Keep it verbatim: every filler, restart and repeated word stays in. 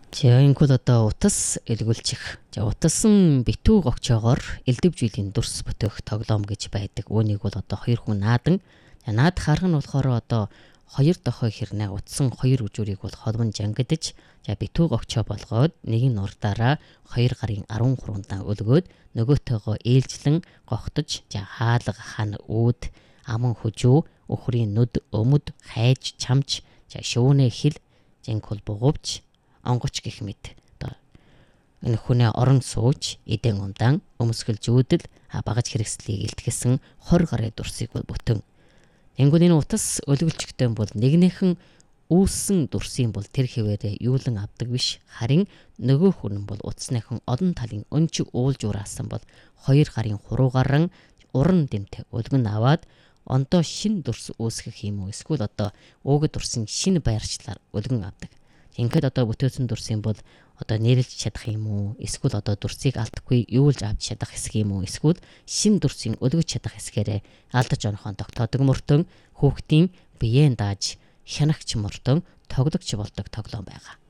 За энэ бол одоо утас эргүүлчих. За утасан битүү гогчоогоор элдэвжүүлийн дүрс бүтээх тоглоом гэж байдаг. Үүнийг бол одоо хоёр хүн наадан. За наад харах нь болохоор одоо хоёр дохой хэрнээ утсан хоёр үжүүрийг бол холбон жангидж, за битүү гогчоо болгоод нэг нь урдаараа хоёр гарын арван хурундаа өлгөөд нөгөөтөөгөө ээлжлэн гогтож, за хаалга хан үүд аман хүжүү өхрийн нүд өмд хайж чамч, за шүүнэ хил зинхул бугувч онгоч гэх мэт одоо энэ хүнээ орон сууж эдэн ундаан өмсгөл жүүдэл багаж хэрэгслийг илтгэсэн хор гарын дүрсийг бол бүтэн. Тэнгүүний утас өлгөлчгтэн бол нэгнийхэн үүссэн дүрсийн бол тэр хэвээрээ юулан авдаг биш, харин нөгөө хүн бол утасныхан одон талын өнч уулж ураасан бол хоёр гарын хуруугаран уран дэмтэй өлгөн аваад ондоо шин дүрс үүсгэх юм уу, эсвэл одоо уугд дурсын шин байрчлаар өлгөн авдаг. Ингээд одоо бүтээсэн дүрсийн бол одоо нэрлж чадах юм уу, эсвэл одоо дүрсийг алдахгүй юулж авч чадах хэсэг юм уу, эсвэл шин дүрсийн өлгөж чадах хэсгээрээ алдаж онохон тогтоодог мөртөн хүүхдийн биеэн дааж хянагч мөртөн тоглогч болдог тоглоом байгаа.